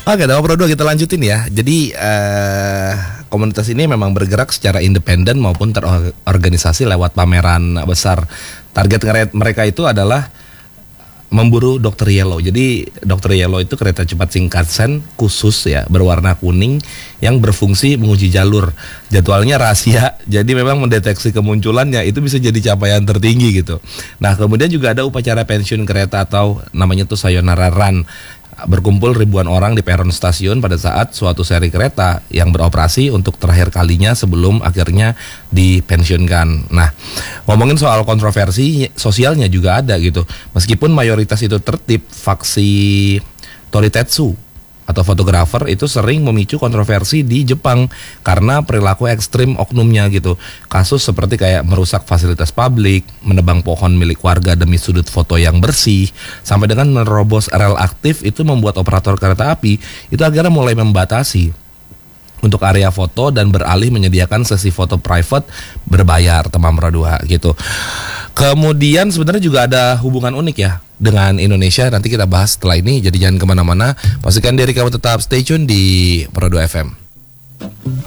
Oke, Taman Pro 2 kita lanjutin ya. Jadi komunitas ini memang bergerak secara independen maupun terorganisasi lewat pameran besar. Target mereka itu adalah memburu Dr. Yellow. Jadi Dr. Yellow itu kereta cepat Shinkansen khusus ya, berwarna kuning yang berfungsi menguji jalur. Jadwalnya rahasia, jadi memang mendeteksi kemunculannya itu bisa jadi capaian tertinggi gitu. Nah, kemudian juga ada upacara pensiun kereta atau namanya tuh Sayonara Run. Berkumpul ribuan orang di peron stasiun pada saat suatu seri kereta yang beroperasi untuk terakhir kalinya sebelum akhirnya dipensiunkan. Nah, ngomongin soal kontroversi sosialnya juga ada gitu. Meskipun mayoritas itu tertib, faksi Toritetsu atau fotografer itu sering memicu kontroversi di Jepang karena perilaku ekstrim oknumnya gitu. Kasus seperti kayak merusak fasilitas publik, menebang pohon milik warga demi sudut foto yang bersih, sampai dengan menerobos rel aktif itu membuat operator kereta api itu akhirnya mulai membatasi untuk area foto dan beralih menyediakan sesi foto private berbayar Taman Pro 2 gitu. Kemudian sebenarnya juga ada hubungan unik ya dengan Indonesia, nanti kita bahas setelah ini. Jadi jangan kemana-mana, pastikan diri kamu tetap stay tune di Pro 2 FM.